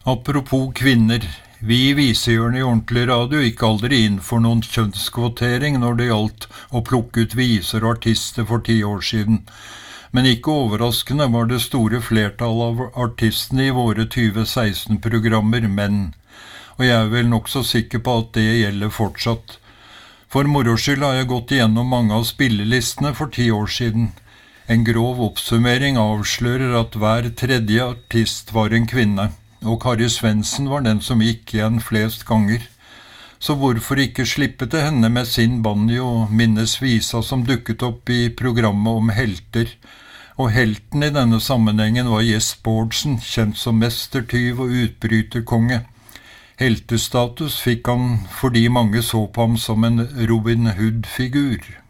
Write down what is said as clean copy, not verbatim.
Apropos kvinner, vi i Visehjørnet i Ordentlig Radio gikk aldri inn for noen kjønnskvotering når det gjaldt å plukke ut viser og artister for 10 år siden. Men ikke overraskende var det store flertallet av artistene i våre 2016-programmer menn, og jeg er vel nok så sikker på at det gjelder fortsatt. For moro skyld har jeg gått igjennom mange av spillelistene for 10 år siden. En grov oppsummering avslører at hver tredje artist var en kvinne, og Kari Svendsen var den som gikk igjen flest ganger. Så hvorfor ikke slippe til henne med sin banjo og minnes visa som dukket opp i programmet om helter? Og helten i denne sammenhengen var Jess Bårdsen, kjent som mestertyv og utbryterkonge. Heltestatus fikk han fordi mange så på ham som en Robin Hood-figur.